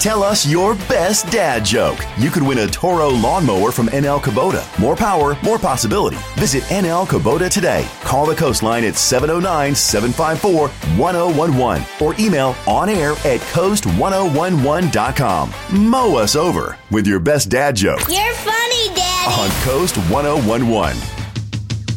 Tell us your best dad joke. You could win a Toro lawnmower from NL Kubota. More power, more possibility. Visit NL Kubota today. Call the Coastline at 709-754-1011 or email onair@coast1011.com. Mow us over with your best dad joke You're funny, Daddy. on Coast 1011.